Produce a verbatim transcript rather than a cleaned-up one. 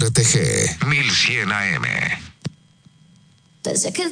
R T G mil cien A M. Desde que